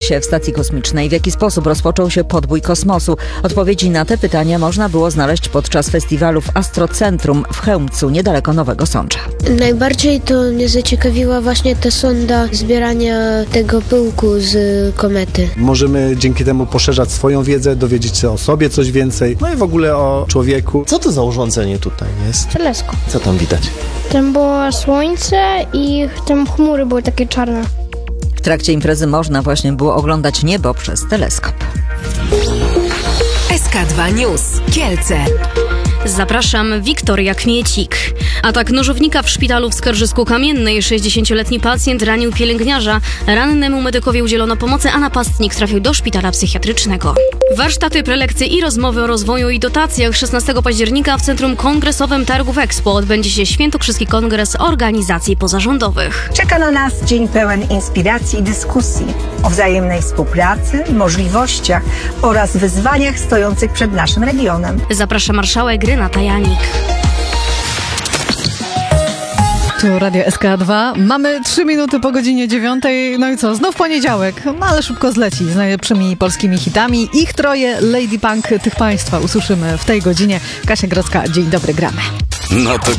się w stacji kosmicznej? W jaki sposób rozpoczął się podbój kosmosu? Odpowiedzi na te pytania można było znaleźć podczas festiwalu w Astrocentrum w Chełmcu, niedaleko Nowego Sącza. Najbardziej to mnie zaciekawiła właśnie ta sonda zbierania tego pyłku z komety. Możemy dzięki temu poszerzać swoją wiedzę, dowiedzieć się o sobie coś więcej, no i w ogóle o człowieku. Co to za urządzenie tutaj jest? Teleskop. Co tam widać? Tam było słońce i tam chmury były takie czarne. W trakcie imprezy można właśnie było oglądać niebo przez teleskop. SK2 News. Kielce. Zapraszam, Wiktoria Kmiecik. Atak nożownika w szpitalu w Skarżysku-Kamiennej. 60-letni pacjent ranił pielęgniarza. Rannemu medykowi udzielono pomocy, a napastnik trafił do szpitala psychiatrycznego. Warsztaty, prelekcje i rozmowy o rozwoju i dotacjach. 16 października w Centrum Kongresowym Targów Expo odbędzie się Świętokrzyski Kongres Organizacji Pozarządowych. Czeka na nas dzień pełen inspiracji i dyskusji o wzajemnej współpracy, możliwościach oraz wyzwaniach stojących przed naszym regionem. Zaprasza marszałek Renata Janik. Tu Radio SK2. Mamy 3 minuty po godzinie 9. No i co? Znów poniedziałek. No ale szybko zleci z najlepszymi polskimi hitami. Ich troje Lady Punk tych państwa usłyszymy w tej godzinie. Kasia Grodzka, dzień dobry, gramy. No to